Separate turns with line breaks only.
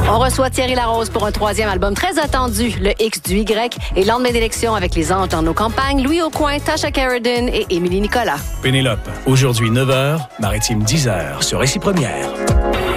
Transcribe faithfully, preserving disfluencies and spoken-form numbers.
On reçoit Thierry Larose pour un troisième album très attendu, le X du Y, et lendemain d'élection avec les Anges dans nos campagnes, Louis Aucoin, Tasha Carradine et Émilie Nicolas.
Pénélope, aujourd'hui neuf heures, Maritime dix heures sur Récit Première.